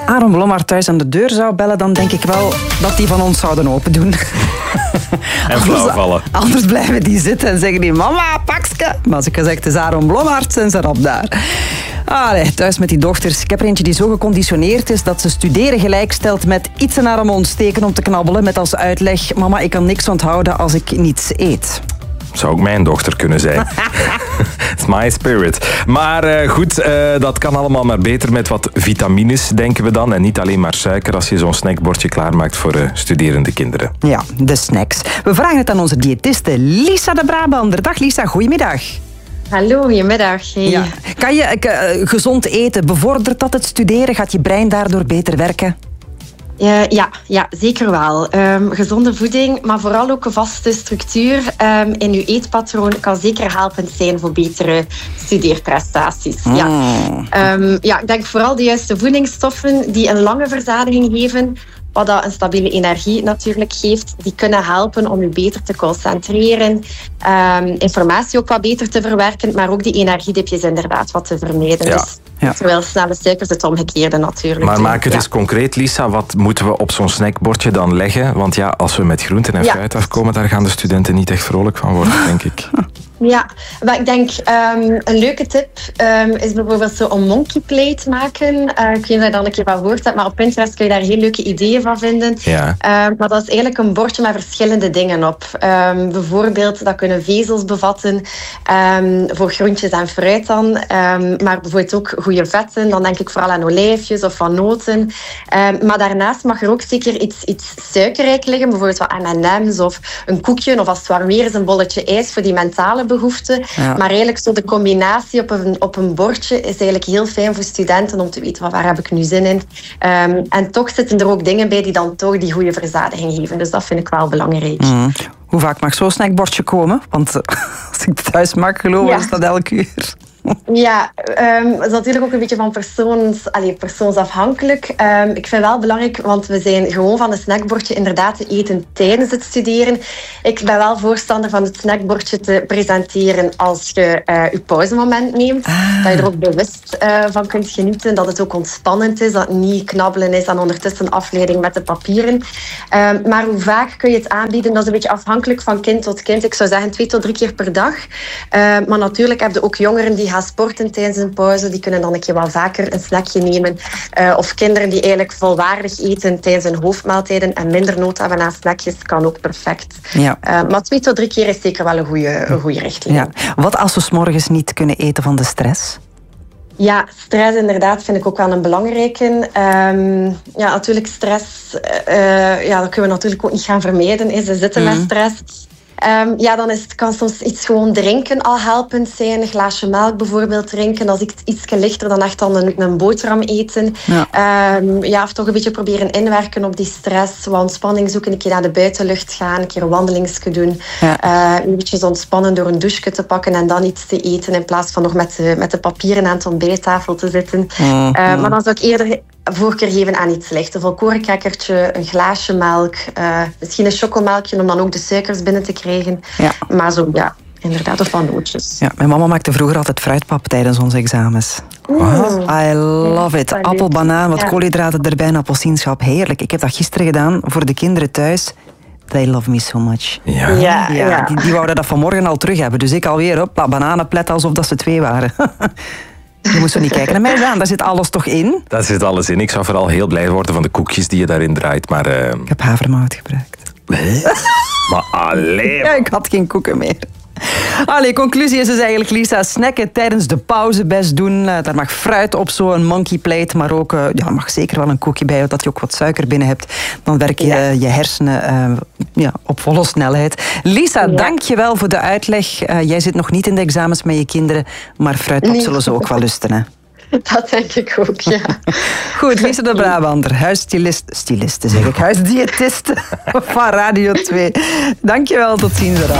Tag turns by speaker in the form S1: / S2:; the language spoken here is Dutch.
S1: Aaron Blommaert thuis aan de deur zou bellen, dan denk ik wel dat die van ons zouden open doen.
S2: En flauwvallen.
S1: Anders blijven die zitten en zeggen die, mama, pakske. Maar als ik gezegd, het is Aaron Blommaert, zijn ze erop daar. Allee, thuis met die dochters. Ik heb er eentje die zo geconditioneerd is dat ze studeren gelijkstelt met iets naar haar mond steken om te knabbelen met als uitleg, mama, ik kan niks onthouden als ik niets eet.
S2: Zou ook mijn dochter kunnen zijn. It's my spirit. Maar goed, dat kan allemaal maar beter met wat vitamines, denken we dan. En niet alleen maar suiker als je zo'n snackbordje klaarmaakt voor studerende kinderen.
S1: Ja, de snacks. We vragen het aan onze diëtiste Lisa de Brabander. Dag Lisa, goedemiddag.
S3: Hallo, goedemiddag. Hey.
S1: Ja. Kan je gezond eten, bevordert dat het studeren? Gaat je brein daardoor beter werken?
S3: Ja, zeker wel. Gezonde voeding, maar vooral ook een vaste structuur in uw eetpatroon kan zeker helpend zijn voor betere studeerprestaties. Ik denk vooral de juiste voedingsstoffen die een lange verzadiging geven, wat dat een stabiele energie natuurlijk geeft, die kunnen helpen om je beter te concentreren, informatie ook wat beter te verwerken, maar ook die energiedipjes inderdaad wat te vermijden.
S2: Ja.
S3: Dus terwijl snelle suikers het omgekeerde natuurlijk.
S2: Maar maak het eens concreet, Lisa. Wat moeten we op zo'n snackbordje dan leggen? Want ja, als we met groenten en fruit afkomen, daar gaan de studenten niet echt vrolijk van worden, denk ik.
S3: Ja, maar ik denk een leuke tip is bijvoorbeeld zo een monkey plate maken. Ik weet niet of je daar een keer van gehoord hebt, maar op Pinterest kun je daar heel leuke ideeën van vinden.
S2: Ja.
S3: Maar dat is eigenlijk een bordje met verschillende dingen op. Bijvoorbeeld, dat kunnen vezels bevatten voor groentjes en fruit dan. Maar bijvoorbeeld ook goede vetten. Dan denk ik vooral aan olijfjes of van noten. Maar daarnaast mag er ook zeker iets suikerrijk liggen. Bijvoorbeeld wat M&M's of een koekje. Of als het warm weer is, een bolletje ijs voor die mentale behoeften. Ja. Maar eigenlijk zo de combinatie op een bordje is eigenlijk heel fijn voor studenten om te weten waar heb ik nu zin in. En toch zitten er ook dingen bij die dan toch die goede verzadiging geven. Dus dat vind ik wel belangrijk.
S1: Hoe vaak mag zo'n snackbordje komen? Want als ik thuis mag geloven, is dat elk uur.
S3: Ja, dat is natuurlijk ook een beetje van persoonsafhankelijk. Ik vind wel belangrijk, want we zijn gewoon van een snackbordje inderdaad te eten tijdens het studeren. Ik ben wel voorstander van het snackbordje te presenteren als je je pauzemoment neemt. Dat je er ook bewust van kunt genieten, dat het ook ontspannend is, dat het niet knabbelen is en ondertussen afleiding met de papieren. Maar hoe vaak kun je het aanbieden, dat is een beetje afhankelijk van kind tot kind. Ik zou zeggen 2 tot 3 keer per dag. Maar natuurlijk heb je ook jongeren die gaan sporten tijdens een pauze, die kunnen dan een keer wat vaker een snackje nemen. Of kinderen die eigenlijk volwaardig eten tijdens hun hoofdmaaltijden en minder nood hebben aan snackjes, kan ook perfect. Ja. Maar 2 tot 3 keer is zeker wel een goede richtlijn.
S1: Ja. Wat als we 's morgens niet kunnen eten van de stress?
S3: Ja, stress inderdaad vind ik ook wel een belangrijke. Natuurlijk stress, dat kunnen we natuurlijk ook niet gaan vermijden. Ze zitten met stress. Dan kan soms iets gewoon drinken al helpend zijn. Een glaasje melk bijvoorbeeld drinken. Als ik iets lichter dan echt dan een boterham eten. Ja. Of toch een beetje proberen inwerken op die stress. Wat ontspanning zoeken. Een keer naar de buitenlucht gaan. Een keer een wandelingsje doen. Ja. Een beetje ontspannen door een douche te pakken en dan iets te eten. In plaats van nog met de papieren aan het ontbijttafel te zitten. Maar dan zou ik eerder voorkeur geven aan iets licht. Een volkorencrackertje, een glaasje melk. Misschien een chocomelkje om dan ook de suikers binnen te krijgen. Ja. Maar zo, ja, inderdaad, of van nootjes.
S1: Ja, mijn mama maakte vroeger altijd fruitpap tijdens onze examens. I love it. Appel, banaan, wat koolhydraten erbij en appelsienschap. Heerlijk. Ik heb dat gisteren gedaan voor de kinderen thuis. They love me so much.
S2: Ja.
S1: Die wouden dat vanmorgen al terug hebben. Dus ik alweer op bananenplet alsof dat ze 2 waren. Je moet zo niet kijken naar mij, Daan. Daar zit alles toch in?
S2: Daar zit alles in. Ik zou vooral heel blij worden van de koekjes die je daarin draait. Maar,
S1: ik heb havermout gebruikt.
S2: Maar alleen.
S1: Ja, ik had geen koeken meer. Allee, conclusie is dus eigenlijk, Lisa, snacken tijdens de pauze best doen. Daar mag fruit op, zo'n monkey plate, maar ook mag zeker wel een koekje bij, dat je ook wat suiker binnen hebt. Dan werken je hersenen op volle snelheid. Lisa, dank je wel voor de uitleg. Jij zit nog niet in de examens met je kinderen, maar fruitpap zullen ze ook wel lusten, hè?
S3: Dat denk ik ook, ja.
S1: Goed, Lisa de Brabander, huisdiëtiste van Radio 2. Dank je wel, tot ziens.